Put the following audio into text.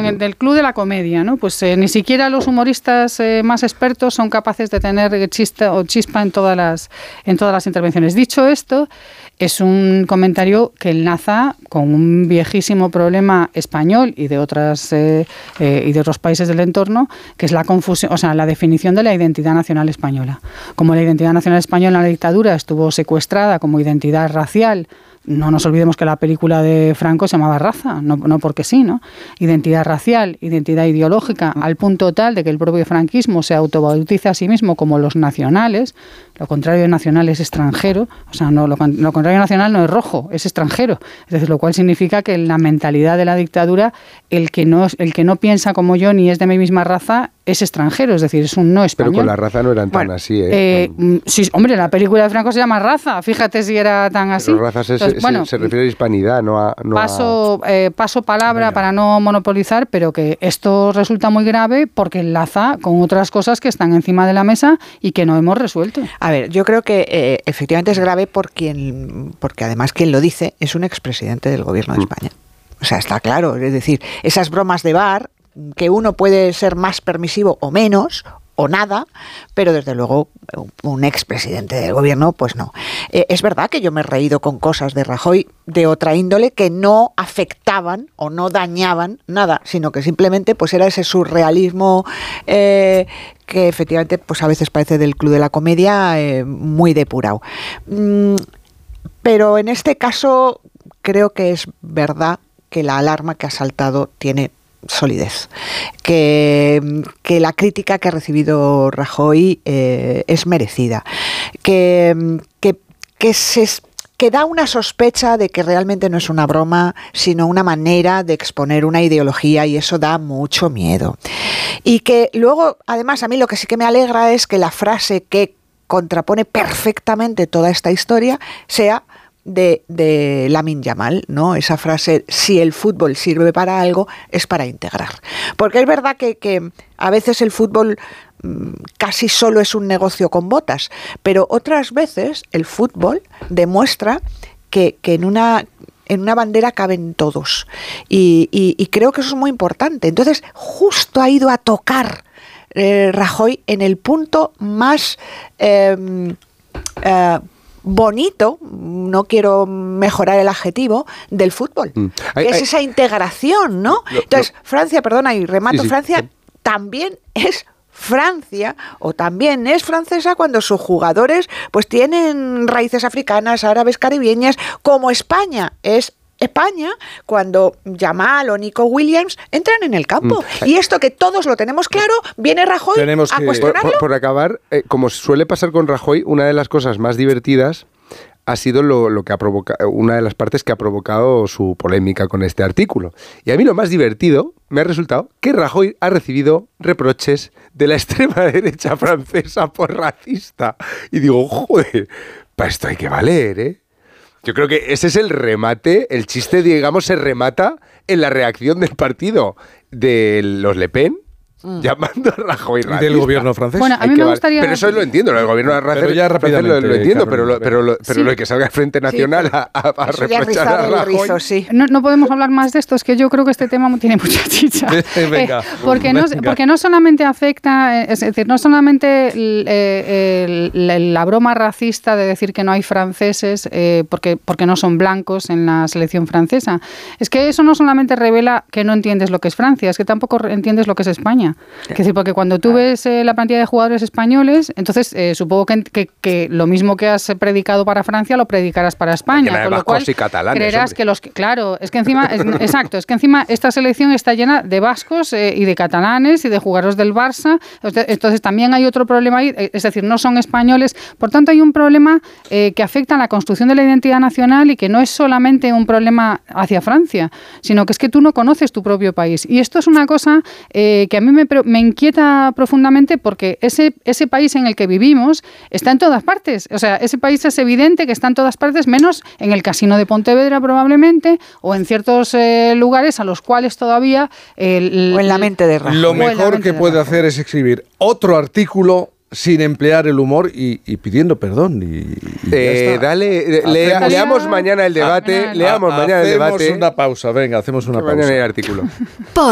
del club de la comedia, ¿no? Pues ni siquiera los humoristas más expertos son capaces de tener chispa en todas las intervenciones. Dicho esto, es un comentario que enlaza con un viejísimo problema español y de otros países del entorno, que es la confusión, o sea, la definición de la identidad nacional española. Como la identidad nacional española en la dictadura estuvo secuestrada como identidad racial, no nos olvidemos que la película de Franco se llamaba Raza, no porque sí, ¿no? Identidad racial, identidad ideológica, al punto tal de que el propio franquismo se autobautiza a sí mismo como los nacionales. Lo contrario de nacional es extranjero, o sea, no, lo contrario de nacional no es rojo, es extranjero. Es decir, lo cual significa que en la mentalidad de la dictadura, el que no piensa como yo ni es de mi misma raza es extranjero, es decir, es un no español. Pero con la raza no eran tan así, ¿eh? Sí, hombre, la película de Franco se llama Raza, fíjate si era tan así. Pero raza se refiere a hispanidad, paso palabra para no monopolizar, pero que esto resulta muy grave porque enlaza con otras cosas que están encima de la mesa y que no hemos resuelto. A ver, yo creo que efectivamente es grave porque además quien lo dice es un expresidente del gobierno de España. O sea, está claro, es decir, esas bromas de bar, que uno puede ser más permisivo o menos, o nada, pero desde luego un expresidente del gobierno, pues no. Es verdad que yo me he reído con cosas de Rajoy de otra índole que no afectaban o no dañaban nada, sino que simplemente pues era ese surrealismo que efectivamente pues a veces parece del Club de la Comedia muy depurado. Pero en este caso creo que es verdad que la alarma que ha saltado tiene solidez, que la crítica que ha recibido Rajoy es merecida, que da una sospecha de que realmente no es una broma, sino una manera de exponer una ideología, y eso da mucho miedo. Y que luego, además, a mí lo que sí que me alegra es que la frase que contrapone perfectamente toda esta historia sea de Lamine Yamal, ¿no? Esa frase, si el fútbol sirve para algo, es para integrar. Porque es verdad que a veces el fútbol casi solo es un negocio con botas, pero otras veces el fútbol demuestra que en una bandera caben todos. Y creo que eso es muy importante. Entonces, justo ha ido a tocar Rajoy en el punto más bonito, no quiero mejorar el adjetivo, del fútbol, que es esa integración, ¿no? Entonces, Francia, perdona, y remato, sí. Francia también es Francia, o también es francesa cuando sus jugadores pues tienen raíces africanas, árabes, caribeñas, como España es España cuando Yamal o Nico Williams entran en el campo. Y esto que todos lo tenemos claro, viene Rajoy a cuestionarlo. Por acabar, como suele pasar con Rajoy, una de las cosas más divertidas ha sido lo que ha provocado, una de las partes que ha provocado su polémica con este artículo. Y a mí lo más divertido me ha resultado que Rajoy ha recibido reproches de la extrema derecha francesa por racista. Y digo, joder, para esto hay que valer, ¿eh? Yo creo que ese es el remate, el chiste, digamos, se remata en la reacción del partido de los Le Pen, llamando a Rajoy racista. Del gobierno francés. Bueno, a mí me gustaría... Pero eso lo entiendo, el gobierno francés lo entiendo, pero lo que salga el Frente Nacional a reprochar a Rajoy... Rizo, sí. No podemos hablar más de esto, es que yo creo que este tema tiene mucha chicha. Venga, porque no solamente afecta, es decir, no solamente la broma racista de decir que no hay franceses porque no son blancos en la selección francesa, es que eso no solamente revela que no entiendes lo que es Francia, es que tampoco entiendes lo que es España. Es decir, porque cuando tú ves la plantilla de jugadores españoles, entonces supongo que lo mismo que has predicado para Francia lo predicarás para España, con lo cual creerás que claro, es que encima exacto, es que encima esta selección está llena de vascos y de catalanes y de jugadores del Barça, entonces también hay otro problema ahí, es decir, no son españoles, por tanto hay un problema que afecta a la construcción de la identidad nacional y que no es solamente un problema hacia Francia, sino que es que tú no conoces tu propio país, y esto es una cosa que a mí me inquieta profundamente, porque ese país en el que vivimos está en todas partes. O sea, ese país es evidente que está en todas partes, menos en el Casino de Pontevedra probablemente, o en ciertos lugares a los cuales todavía... o en la mente de Rajoy. Lo mejor que puede hacer es escribir otro artículo sin emplear el humor y pidiendo perdón. Leamos mañana el debate. Hacemos una pausa, venga, hacemos una pausa. Mañana el artículo.